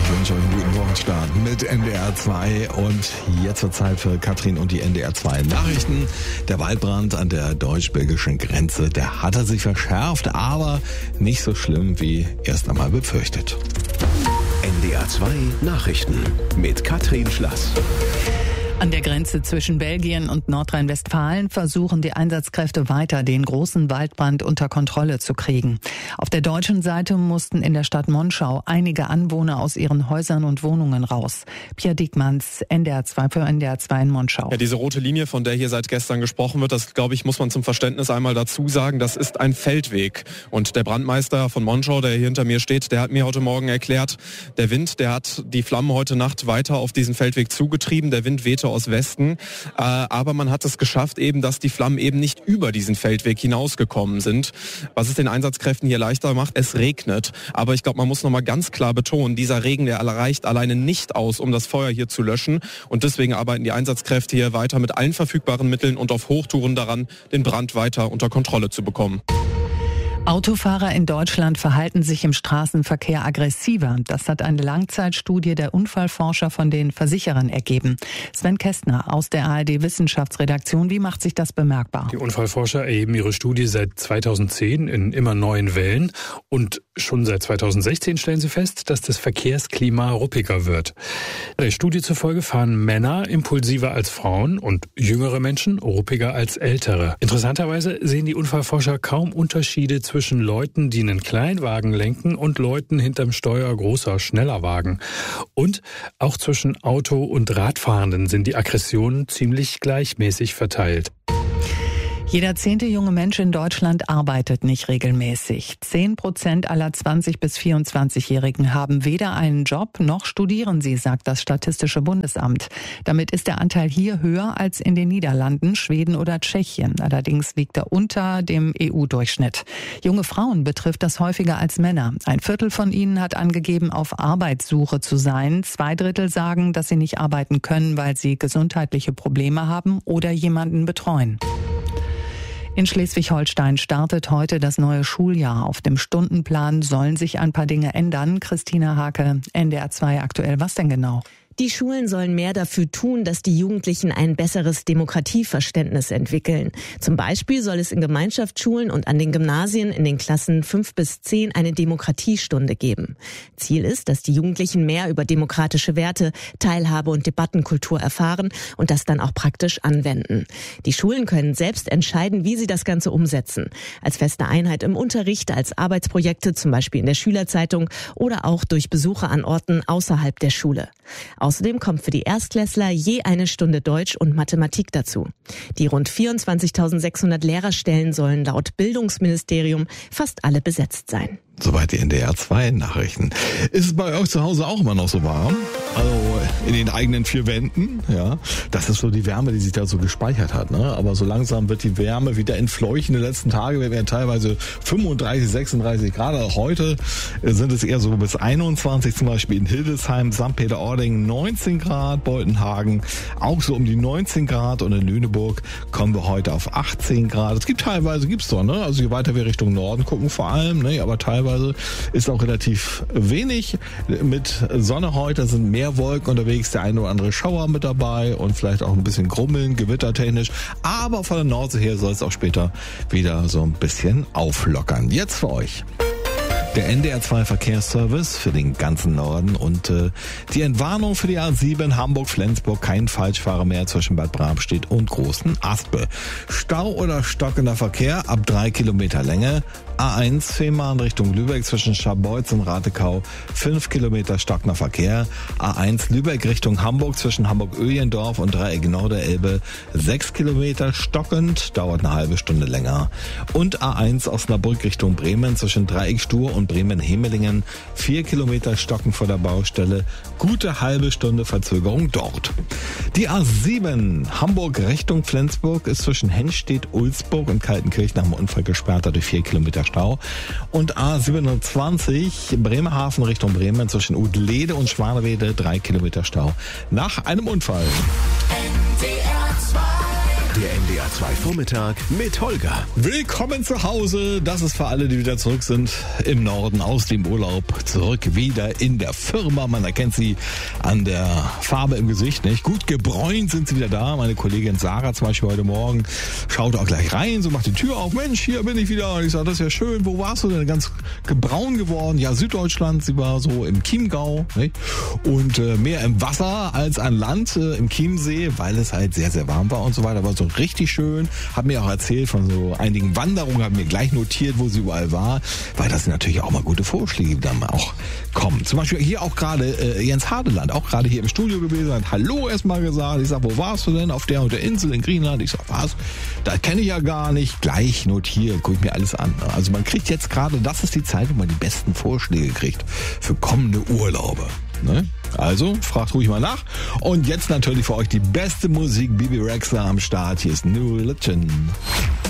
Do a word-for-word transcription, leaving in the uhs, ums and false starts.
Ich wünsche euch einen guten Wochenstart mit N D R zwei und jetzt wird Zeit für Katrin und die N D R zwei Nachrichten. Der Waldbrand an der deutsch-belgischen Grenze, der hatte sich verschärft, aber nicht so schlimm wie erst einmal befürchtet. N D R zwei Nachrichten mit Katrin Schlass. An der Grenze zwischen Belgien und Nordrhein-Westfalen versuchen die Einsatzkräfte weiter, den großen Waldbrand unter Kontrolle zu kriegen. Auf der deutschen Seite mussten in der Stadt Monschau einige Anwohner aus ihren Häusern und Wohnungen raus. Pierre Diekmanns, N D R zwei für N D R zwei in Monschau. Ja, diese rote Linie, von der hier seit gestern gesprochen wird, das, glaube ich, muss man zum Verständnis einmal dazu sagen, das ist ein Feldweg. Und der Brandmeister von Monschau, der hier hinter mir steht, der hat mir heute Morgen erklärt, der Wind, der hat die Flammen heute Nacht weiter auf diesen Feldweg zugetrieben. Der Wind wehte aus Westen, äh, aber man hat es geschafft, eben, dass die Flammen eben nicht über diesen Feldweg hinausgekommen sind. Was es den Einsatzkräften hier leichter macht, es regnet. Aber ich glaube, man muss nochmal ganz klar betonen, dieser Regen, der reicht alleine nicht aus, um das Feuer hier zu löschen. Und deswegen arbeiten die Einsatzkräfte hier weiter mit allen verfügbaren Mitteln und auf Hochtouren daran, den Brand weiter unter Kontrolle zu bekommen. Autofahrer in Deutschland verhalten sich im Straßenverkehr aggressiver. Das hat eine Langzeitstudie der Unfallforscher von den Versicherern ergeben. Sven Kästner aus der A R D-Wissenschaftsredaktion. Wie macht sich das bemerkbar? Die Unfallforscher erheben ihre Studie seit zweitausendzehn in immer neuen Wellen. Und schon seit zweitausendsechzehn stellen sie fest, dass das Verkehrsklima ruppiger wird. Der Studie zufolge fahren Männer impulsiver als Frauen und jüngere Menschen ruppiger als ältere. Interessanterweise sehen die Unfallforscher kaum Unterschiede zwischen zwischen Leuten, die einen Kleinwagen lenken und Leuten hinterm Steuer großer, schneller Wagen. Und auch zwischen Auto- und Radfahrenden sind die Aggressionen ziemlich gleichmäßig verteilt. Jeder zehnte junge Mensch in Deutschland arbeitet nicht regelmäßig. Zehn Prozent aller zwanzig- bis vierundzwanzigjährigen haben weder einen Job noch studieren sie, sagt das Statistische Bundesamt. Damit ist der Anteil hier höher als in den Niederlanden, Schweden oder Tschechien. Allerdings liegt er unter dem E U-Durchschnitt. Junge Frauen betrifft das häufiger als Männer. Ein Viertel von ihnen hat angegeben, auf Arbeitssuche zu sein. Zwei Drittel sagen, dass sie nicht arbeiten können, weil sie gesundheitliche Probleme haben oder jemanden betreuen. In Schleswig-Holstein startet heute das neue Schuljahr. Auf dem Stundenplan sollen sich ein paar Dinge ändern. Christina Hake, N D R zwei aktuell. Was denn genau? Die Schulen sollen mehr dafür tun, dass die Jugendlichen ein besseres Demokratieverständnis entwickeln. Zum Beispiel soll es in Gemeinschaftsschulen und an den Gymnasien in den Klassen fünf bis zehn eine Demokratiestunde geben. Ziel ist, dass die Jugendlichen mehr über demokratische Werte, Teilhabe und Debattenkultur erfahren und das dann auch praktisch anwenden. Die Schulen können selbst entscheiden, wie sie das Ganze umsetzen. Als feste Einheit im Unterricht, als Arbeitsprojekte, zum Beispiel in der Schülerzeitung oder auch durch Besuche an Orten außerhalb der Schule. Außerdem kommt für die Erstklässler je eine Stunde Deutsch und Mathematik dazu. Die rund vierundzwanzigtausendsechshundert Lehrerstellen sollen laut Bildungsministerium fast alle besetzt sein. Soweit die N D R zwei Nachrichten. Ist es bei euch zu Hause auch immer noch so warm? Also in den eigenen vier Wänden, ja. Das ist so die Wärme, die sich da so gespeichert hat, ne? Aber so langsam wird die Wärme wieder entfleuchen. Die letzten Tage werden teilweise fünfunddreißig, sechsunddreißig Grad. Auch heute sind es eher so bis einundzwanzig, zum Beispiel in Hildesheim, Sankt Peter-Ording neunzehn Grad, Boltenhagen auch so um die neunzehn Grad und in Lüneburg kommen wir heute auf achtzehn Grad. Es gibt teilweise, gibt's doch, ne? Also je weiter wir Richtung Norden gucken vor allem, ne? Aber teilweise ist auch relativ wenig. Mit Sonne heute sind mehr Wolken unterwegs, der eine oder andere Schauer mit dabei und vielleicht auch ein bisschen Grummeln, gewittertechnisch. Aber von der Nordsee her soll es auch später wieder so ein bisschen auflockern. Jetzt für euch der N D R zwei Verkehrsservice für den ganzen Norden und äh, die Entwarnung für die A sieben Hamburg-Flensburg, kein Falschfahrer mehr zwischen Bad Bramstedt und Großen Aspe. Stau oder stockender Verkehr ab drei Kilometer Länge. A eins Fehmarn Richtung Lübeck zwischen Scharbeutz und Ratekau, fünf Kilometer stockender Verkehr. A eins Lübeck Richtung Hamburg zwischen Hamburg-Öhlendorf und Dreieck Norderelbe, sechs Kilometer stockend, dauert eine halbe Stunde länger. Und A eins Osnabrück Richtung Bremen zwischen Dreieck Stur und Bremen-Hemelingen, vier Kilometer stockend vor der Baustelle, gute halbe Stunde Verzögerung dort. Die A sieben Hamburg Richtung Flensburg ist zwischen Hennstedt, Ulsburg und Kaltenkirchen nach dem Unfall gesperrt, dadurch vier Kilometer Stau. Und A siebenundzwanzig Bremerhaven Richtung Bremen zwischen Udlede und Schwanewede, drei Kilometer Stau nach einem Unfall. Der N D D R zwei Vormittag mit Holger. Willkommen zu Hause. Das ist für alle, die wieder zurück sind im Norden aus dem Urlaub. Zurück wieder in der Firma. Man erkennt sie an der Farbe im Gesicht, nicht? Gut gebräunt sind sie wieder da. Meine Kollegin Sarah zum Beispiel heute Morgen schaut auch gleich rein, so macht die Tür auf. Mensch, hier bin ich wieder. Und ich sage, das ist ja schön. Wo warst du denn? Ganz braun geworden. Ja, Süddeutschland. Sie war so im Chiemgau, nicht? Und äh, mehr im Wasser als an Land äh, im Chiemsee, weil es halt sehr, sehr warm war und so weiter. War so richtig schön. Hat mir auch erzählt von so einigen Wanderungen, hat mir gleich notiert, wo sie überall war, weil das sind natürlich auch mal gute Vorschläge, die dann auch kommen. Zum Beispiel hier auch gerade äh, Jens Hadeland, auch gerade hier im Studio gewesen, hat Hallo erstmal gesagt. Ich sag, wo warst du denn? Auf der und der Insel in Griechenland. Ich sag, was? Das kenne ich ja gar nicht. Gleich notiert, gucke ich mir alles an. Also man kriegt jetzt gerade, das ist die Zeit, wo man die besten Vorschläge kriegt für kommende Urlaube. Ne? Also, fragt ruhig mal nach. Und jetzt natürlich für euch die beste Musik, Bibi Rexha am Start. Hier ist New Religion.